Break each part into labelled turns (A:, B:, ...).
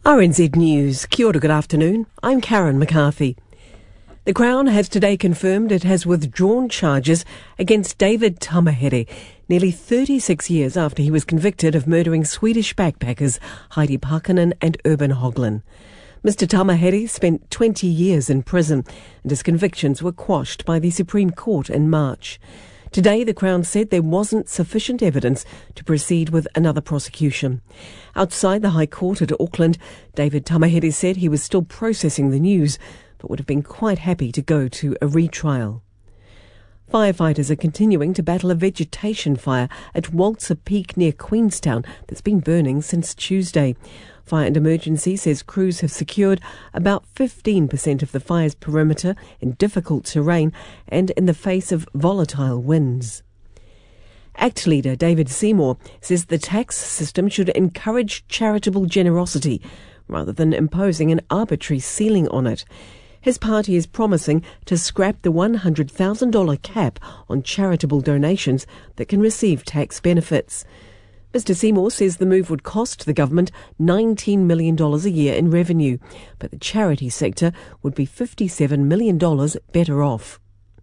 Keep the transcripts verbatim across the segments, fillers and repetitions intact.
A: R N Z News. Kia ora, good afternoon. I'm Karen McCarthy. The Crown has today confirmed it has withdrawn charges against David Tamahere, nearly thirty-six years after he was convicted of murdering Swedish backpackers Heidi Parkkonen and Urban Hoglund. Mister Tamahere spent twenty years in prison, and his convictions were quashed by the Supreme Court in March. Today, the Crown said there wasn't sufficient evidence to proceed with another prosecution. Outside the High Court at Auckland, David Tamahere said he was still processing the news, but would have been quite happy to go to a retrial. Firefighters are continuing to battle a vegetation fire at Walter Peak near Queenstown that's been burning since Tuesday. Fire and Emergency says crews have secured about fifteen percent of the fire's perimeter in difficult terrain and in the face of volatile winds. ACT leader David Seymour says the tax system should encourage charitable generosity rather than imposing an arbitrary ceiling on it. His party is promising to scrap the one hundred thousand dollars cap on charitable donations that can receive tax benefits. Mister Seymour says the move would cost the government nineteen million dollars a year in revenue, but the charity sector would be fifty-seven million dollars better off.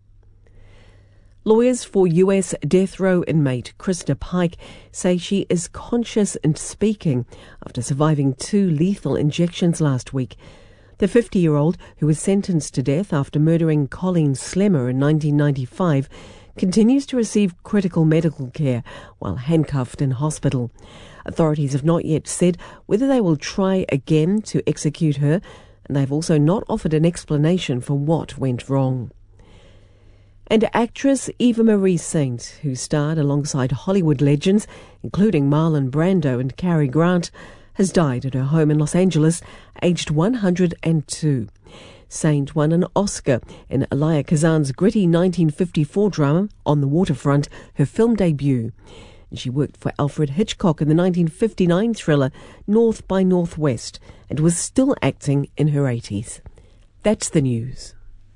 A: Lawyers for U S death row inmate Krista Pike say she is conscious and speaking after surviving two lethal injections last week. The fifty-year-old, who was sentenced to death after murdering Colleen Slemmer in nineteen ninety-five, continues to receive critical medical care while handcuffed in hospital. Authorities have not yet said whether they will try again to execute her, and they've also not offered an explanation for what went wrong. And actress Eva Marie Saint, who starred alongside Hollywood legends, including Marlon Brando and Cary Grant, has died at her home in Los Angeles, aged one hundred two. Saint won an Oscar in Elia Kazan's gritty nineteen fifty-four drama On the Waterfront, her film debut. And she worked for Alfred Hitchcock in the nineteen fifty-nine thriller North by Northwest and was still acting in her eighties. That's the news.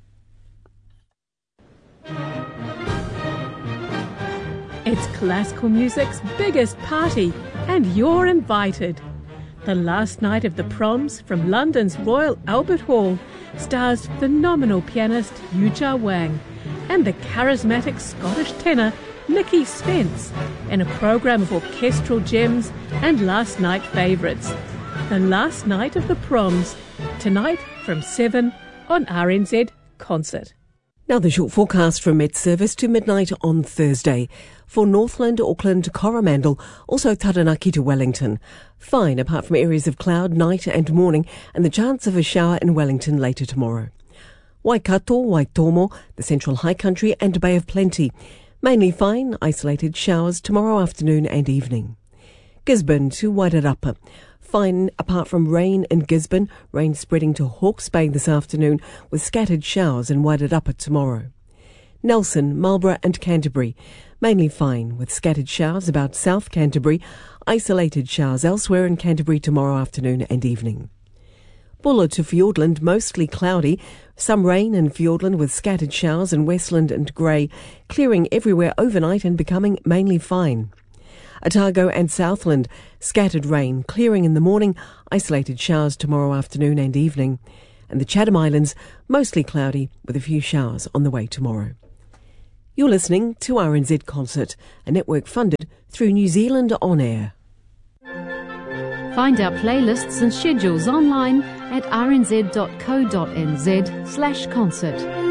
B: It's classical music's biggest party, and you're invited. The last night of the proms from London's Royal Albert Hall stars phenomenal pianist Yuja Wang and the charismatic Scottish tenor Nicky Spence in a programme of orchestral gems and last night favourites. The last night of the proms, tonight from seven on R N Z Concert.
A: Now the short forecast from Met Service to midnight on Thursday. For Northland, Auckland, Coromandel, also Taranaki to Wellington. Fine apart from areas of cloud, night and morning, and the chance of a shower in Wellington later tomorrow. Waikato, Waitomo, the Central High Country and Bay of Plenty. Mainly fine, isolated showers tomorrow afternoon and evening. Gisborne to Wairarapa. Fine apart from rain in Gisborne, rain spreading to Hawke's Bay this afternoon with scattered showers in Wairarapa tomorrow. Nelson, Marlborough and Canterbury. Mainly fine with scattered showers about South Canterbury, isolated showers elsewhere in Canterbury tomorrow afternoon and evening. Buller to Fiordland, mostly cloudy, some rain in Fiordland with scattered showers in Westland and Grey, clearing everywhere overnight and becoming mainly fine. Otago and Southland, scattered rain, clearing in the morning, isolated showers tomorrow afternoon and evening. And the Chatham Islands, mostly cloudy with a few showers on the way tomorrow. You're listening to R N Z Concert, a network funded through New Zealand On Air.
C: Find our playlists and schedules online at rnz.co.nz slash concert.